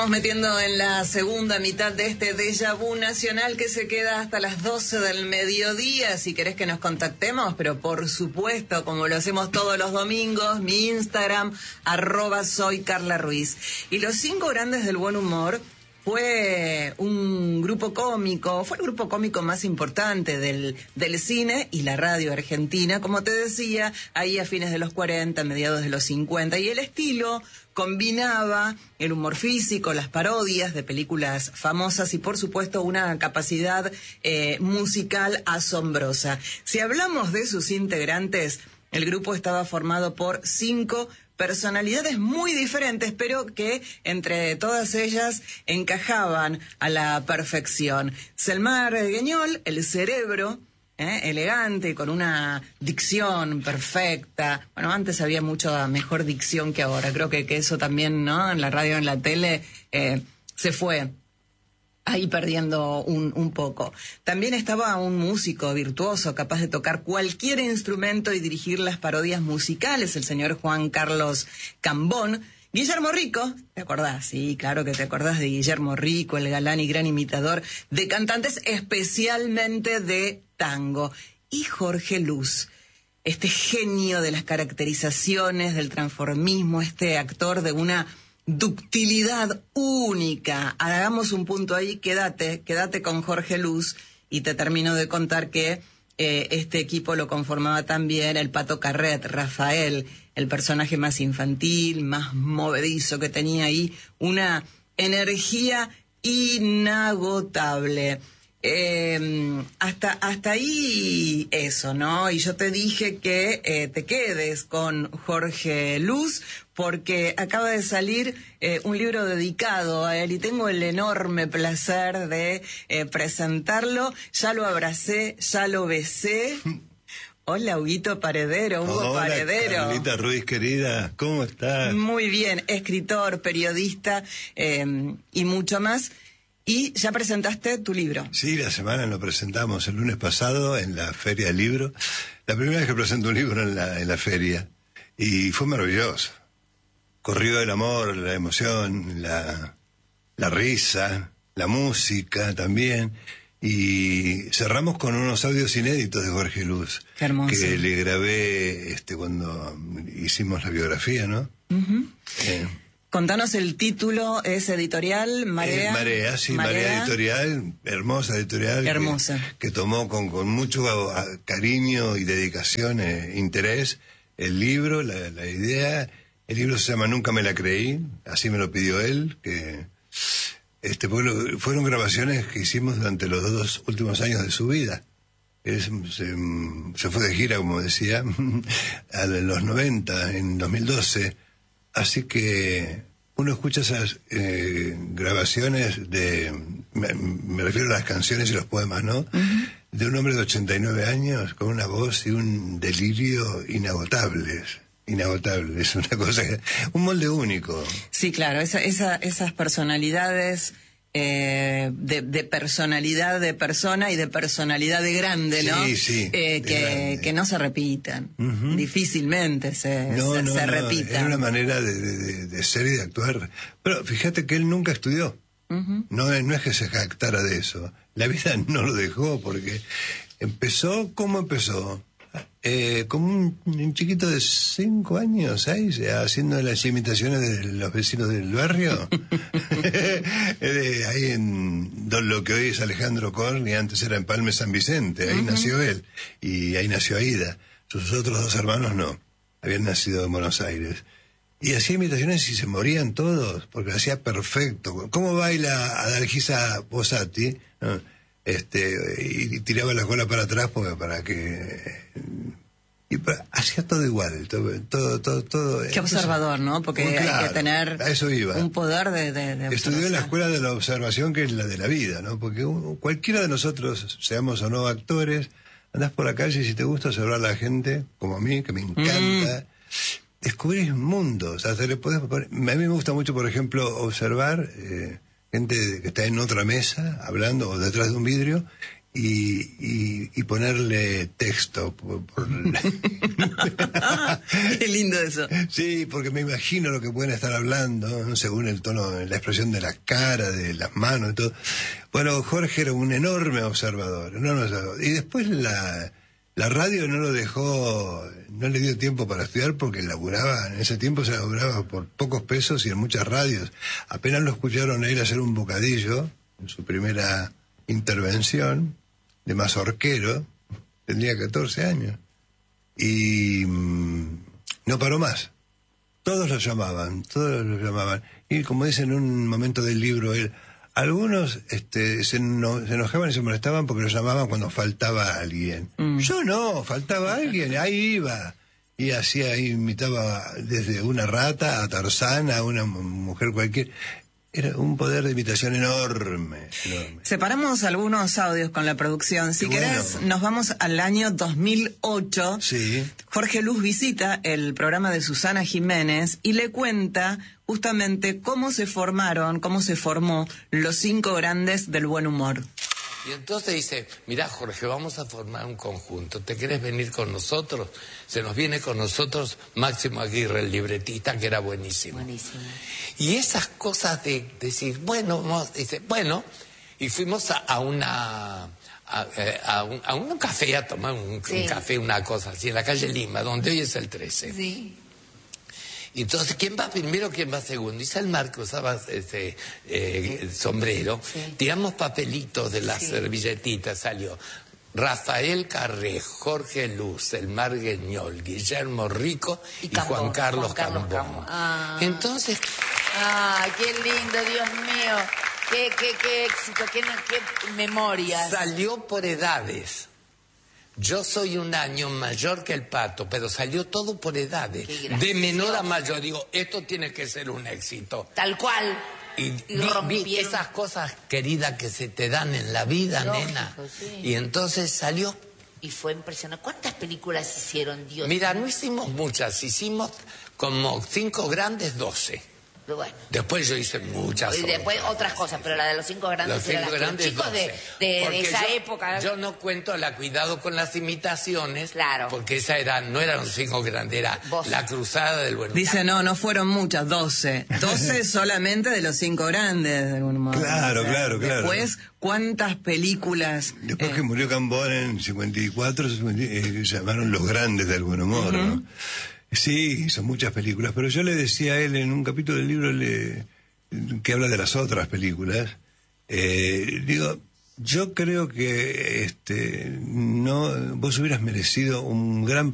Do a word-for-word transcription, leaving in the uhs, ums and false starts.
Estamos metiendo en la segunda mitad de este déjà vu nacional que se queda hasta las doce del mediodía. Si querés que nos contactemos, pero por supuesto, como lo hacemos todos los domingos, mi Instagram, arroba soy Carla Ruiz. Y los cinco grandes del buen humor fue un grupo cómico, fue el grupo cómico más importante del, del cine y la radio argentina, como te decía, ahí a fines de los cuarenta, mediados de los cincuenta, y el estilo combinaba el humor físico, las parodias de películas famosas y, por supuesto, una capacidad eh, musical asombrosa. Si hablamos de sus integrantes, el grupo estaba formado por cinco personalidades muy diferentes, pero que entre todas ellas encajaban a la perfección. Selmar Gueñol, el cerebro, ¿eh? elegante, con una dicción perfecta. Bueno, antes había mucha mejor dicción que ahora. Creo que, que eso también, ¿no? En la radio, en la tele, eh, se fue ahí perdiendo un, un poco. También estaba un músico virtuoso, capaz de tocar cualquier instrumento y dirigir las parodias musicales, el señor Juan Carlos Cambón. Guillermo Rico, ¿te acordás? Sí, claro que te acordás de Guillermo Rico, el galán y gran imitador de cantantes, especialmente de tango. Y Jorge Luz, este genio de las caracterizaciones, del transformismo, este actor de una ductilidad única. Hagamos un punto ahí, quédate, quédate con Jorge Luz y te termino de contar que eh, este equipo lo conformaba también el Pato Carret, Rafael, el personaje más infantil, más movedizo, que tenía ahí una energía inagotable. Eh, hasta hasta ahí eso, ¿no? Y yo te dije que eh, te quedes con Jorge Luz, porque acaba de salir eh, un libro dedicado a él y tengo el enorme placer de eh, presentarlo. Ya lo abracé, ya lo besé. Hola, Huguito Paredero, Hugo Hola, Paredero. Carlita Ruiz, querida, ¿cómo estás? Muy bien, escritor, periodista eh, y mucho más. Y ya presentaste tu libro. Sí, la semana lo presentamos el lunes pasado en la Feria del Libro. La primera vez que presento un libro en la, en la feria. Y fue maravilloso. Corrió el amor, la emoción, la, la risa, la música también. Y cerramos con unos audios inéditos de Jorge Luz. Qué hermoso. Que le grabé este, cuando hicimos la biografía, ¿no? Uh-huh. Eh, Contanos el título, es editorial, Marea. Eh, Marea, sí, Marea. Marea Editorial, hermosa editorial. Hermosa. Que, que tomó con, con mucho cariño y dedicación, eh, interés, el libro, la, la idea. El libro se llama Nunca me la creí, así me lo pidió él, que este pueblo, fueron grabaciones que hicimos durante los dos últimos años de su vida. Es, se, se fue de gira, como decía, a los noventa, en dos mil doce. Así que uno escucha esas eh, grabaciones de, me, me refiero a las canciones y los poemas, ¿no? Uh-huh. De un hombre de ochenta y nueve años con una voz y un delirio inagotables, inagotables, es una cosa, un molde único. Sí, claro, esa, esa, esas personalidades eh, de, de personalidad de persona y de personalidad de grande, ¿no? Sí, sí. Eh, que, grande. que no se repitan, uh-huh. difícilmente se, no, se, no, se no, repitan. Es una manera de, de, de ser y de actuar. Pero fíjate que él nunca estudió. Uh-huh. No, no es que se jactara de eso. La vida no lo dejó, porque empezó, ¿cómo empezó? Eh, como un, un chiquito de cinco años, seis, haciendo las imitaciones de los vecinos del barrio. eh, ahí en lo que hoy es Alejandro Korn, y antes era en Palme San Vicente, ahí uh-huh. nació él, y ahí nació Aida. Sus otros dos hermanos no, habían nacido en Buenos Aires. Y hacía imitaciones y se morían todos, porque lo hacía perfecto. ¿Cómo baila Adalgisa Posati? ¿No? Este, y tiraba la cola para atrás porque para que y para, hacía todo igual, todo todo todo, todo. Qué observador, ¿no? Porque muy claro, hay que tener a eso iba. un poder de, de, de estudió en la escuela de la observación, que es la de la vida, ¿no? Porque un, cualquiera de nosotros, seamos o no actores, andás por la calle y si te gusta observar a la gente, como a mí, que me encanta, mm. descubrís mundos. O sea, le podés poner, a mí me gusta mucho, por ejemplo, observar eh, gente que está en otra mesa hablando o detrás de un vidrio y, y, y ponerle texto. Por, por... Qué lindo eso. Sí, porque me imagino lo que pueden estar hablando, ¿no? Según el tono, la expresión de la cara, de las manos y todo. Bueno, Jorge era un enorme observador, enorme observador. Y después la, la radio no lo dejó, no le dio tiempo para estudiar porque laburaba, en ese tiempo se laburaba por pocos pesos y en muchas radios. Apenas lo escucharon a ir a hacer un bocadillo en su primera intervención de mazorquero, tendría catorce años, y mmm, no paró más. Todos lo llamaban, todos lo llamaban. Y como dice en un momento del libro él, algunos este, se, no, se enojaban y se molestaban porque lo llamaban cuando faltaba alguien. Mm. Yo no, faltaba alguien, ahí iba. Y hacía, imitaba desde una rata a Tarzán, a una mujer cualquiera. Era un poder de imitación enorme, enorme. Separamos algunos audios con la producción. Si Qué querés, bueno. Nos vamos al año dos mil ocho. Sí. Jorge Luz visita el programa de Susana Jiménez y le cuenta justamente cómo se formaron, cómo se formó los cinco grandes del buen humor. Y entonces dice, mirá Jorge, vamos a formar un conjunto, ¿te querés venir con nosotros? Se nos viene con nosotros Máximo Aguirre, el libretista, que era buenísimo. Buenísimo. Y esas cosas de decir, bueno, vamos, dice, bueno, y fuimos a, a una... A, a, un, a un café a tomar un, sí. un café, una cosa así, en la calle Lima, donde hoy es el trece. Sí. Y entonces, ¿quién va primero, quién va segundo? Y Salmar, que usaba ese eh, sombrero, sí. tiramos papelitos de las sí. servilletitas, salió Rafael Carré, Jorge Luz, Elmar Guiñol, Guillermo Rico y, y Juan Carlos, Juan Carlos Cambón. Ah. Entonces... ¡Ah, qué lindo, Dios mío! ¡Qué, qué, qué éxito, qué, qué memorias! Salió por edades. Yo soy un año mayor que el Pato, pero salió todo por edades. De menor a mayor. Digo, esto tiene que ser un éxito. Tal cual. Y, y vi esas cosas queridas que se te dan en la vida, lógico, nena. Sí. Y entonces salió. Y fue impresionante. ¿Cuántas películas hicieron, Dios? Mira, no hicimos muchas. Hicimos como cinco grandes, doce. Bueno. Después yo hice muchas y después otras, otras cosas, pero la de los cinco grandes los cinco era grandes los chicos de, de, de esa yo, época. Yo no cuento la cuidado con las imitaciones, claro, porque esa era, no eran los cinco grandes, era ¿Vos? La cruzada del buen humor. Dice, no, no fueron muchas, doce. Doce solamente de los cinco grandes del buen humor. Claro, o sea, claro, claro. Después, ¿cuántas películas? Después eh... que murió Cambón en cincuenta y cuatro, eh, llamaron los grandes del buen humor, uh-huh. ¿no? Sí, hizo muchas películas, pero yo le decía a él en un capítulo del libro le, que habla de las otras películas, eh, digo, yo creo que este no vos hubieras merecido un gran